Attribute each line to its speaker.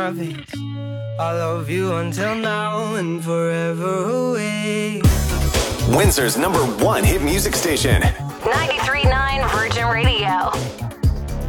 Speaker 1: my veins. I love you until now and forever away.
Speaker 2: Windsor's #1 hit music station.
Speaker 3: 93.9 Virgin Radio.